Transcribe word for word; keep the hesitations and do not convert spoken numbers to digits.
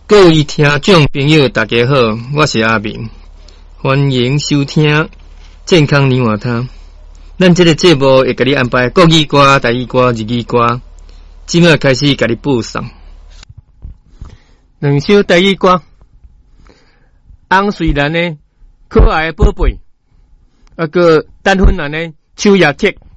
各位听众朋友，大家好，我是阿明，欢迎收听健康泥瓦汤。咱这个节目会给你安排国语歌、台语歌、日语歌，即马开始给你播送。两首台语歌，红水蓝的可爱的宝贝，啊个单婚男的秋叶铁。